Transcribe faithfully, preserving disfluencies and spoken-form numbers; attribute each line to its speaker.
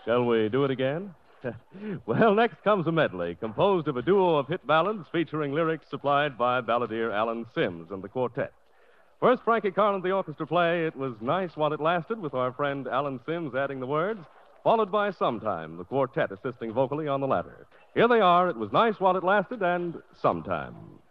Speaker 1: Shall we do it again? Well, next comes a medley composed of a duo of hit ballads featuring lyrics supplied by balladeer Alan Sims and the quartet. First, Frankie Carlin's the orchestra play, It Was Nice While It Lasted, with our friend Alan Sims adding the words, followed by Sometime, the quartet assisting vocally on the latter. Here they are, It Was Nice While It Lasted, and Sometime.